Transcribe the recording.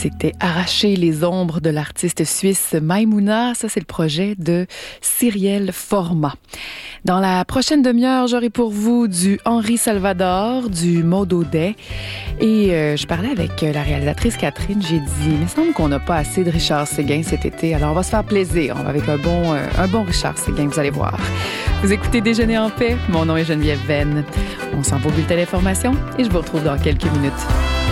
C'était Arracher les ombres de l'artiste suisse Maïmouna. Ça, c'est le projet de Cyrielle Format. Dans la prochaine demi-heure, j'aurai pour vous du Henri Salvador, du Maud Audet. Et je parlais avec la réalisatrice Catherine. J'ai dit, il me semble qu'on n'a pas assez de Richard Séguin cet été. Alors, on va se faire plaisir. On va avec un bon Richard Séguin, vous allez voir. Vous écoutez Déjeuner en paix. Mon nom est Geneviève Venn. On s'en va au bulletin d'information et je vous retrouve dans quelques minutes.